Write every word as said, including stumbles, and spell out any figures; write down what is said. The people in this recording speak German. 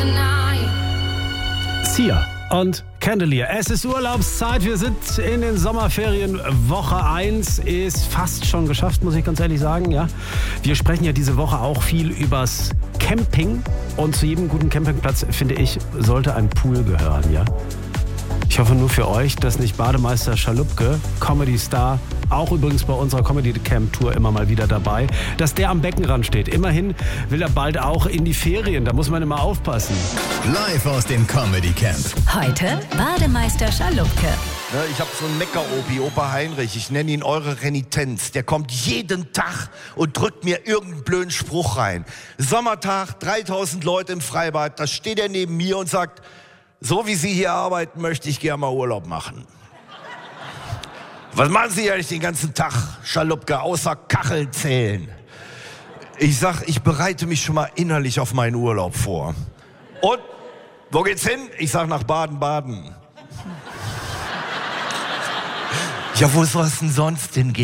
Sia und Candelier. Es ist Urlaubszeit, wir sind in den Sommerferien. Woche eins ist fast schon geschafft, muss ich ganz ehrlich sagen. Ja, wir sprechen ja diese Woche auch viel übers Camping. Und zu jedem guten Campingplatz, finde ich, sollte ein Pool gehören. Ja? Ich hoffe nur für euch, dass nicht Bademeister Schalupke, Comedy-Star, auch übrigens bei unserer Comedy-Camp-Tour immer mal wieder dabei, dass der am Beckenrand steht. Immerhin will er bald auch in die Ferien, da muss man immer aufpassen. Live aus dem Comedy Camp. Heute Bademeister Schalupke. Ich habe so einen Mecker-Opi, Opa Heinrich, ich nenne ihn eure Renitenz. Der kommt jeden Tag und drückt mir irgendeinen blöden Spruch rein. Sommertag, dreitausend Leute im Freibad, da steht er neben mir und sagt: So wie Sie hier arbeiten, möchte ich gerne mal Urlaub machen. Was machen Sie eigentlich den ganzen Tag, Schalupke, außer Kacheln zählen? Ich sag, ich bereite mich schon mal innerlich auf meinen Urlaub vor. Und, wo geht's hin? Ich sag, nach Baden-Baden. Ja, wo soll es denn sonst hingehen?